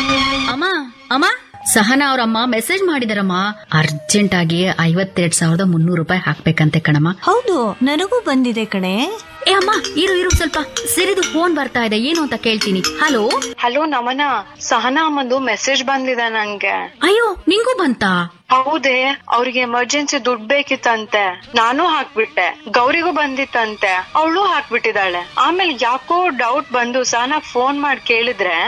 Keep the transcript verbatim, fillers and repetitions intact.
ಅಮ್ಮ ಅಮ್ಮ, Sahana ಅವ್ರಮ್ಮ message ಮಾಡಿದಾರಮ್ಮ, urgent ಆಗಿ ಐವತ್ತೆರಡ್ ಸಾವಿರದ ಮುನ್ನೂರು ರೂಪಾಯಿ ಹಾಕ್ಬೇಕಂತೆ ಕಣಮ್ಮ. ಹೌದು, ನನಗೂ ಬಂದಿದೆ ಕಣೆ. ಏ ಅಮ್ಮ, ಇರು ಇರು ಸ್ವಲ್ಪ ಸಿರಿದು ಫೋನ್ ಬರ್ತಾ ಇದೆ, ಏನು ಅಂತ ಕೇಳ್ತೀನಿ. ಹಲೋ ಹಲೋ ನಮನ, ಸಹನಾ ಅಮ್ಮಂದು ಮೆಸೇಜ್ ಬಂದಿದೆ ನಂಗೆ. ಅಯ್ಯೋ, ನಿಂಗೂ ಬಂತಾ? ಹೌದೇ, ಅವ್ರಿಗೆ ಎಮರ್ಜೆನ್ಸಿ ದುಡ್ಡು ಬೇಕಿತ್ತಂತೆ, ನಾನು ಹಾಕ್ಬಿಟ್ಟೆ. ಗೌರಿಗೂ ಬಂದಿತ್ತಂತೆ, ಅವಳು ಹಾಕ್ಬಿಟ್ಟಿದ್ದಾಳೆ. ಆಮೇಲೆ ಯಾಕೋ ಡೌಟ್ ಬಂದು ಸಹನಾ ಫೋನ್ ಮಾಡಿ ಕೇಳಿದ್ರೆ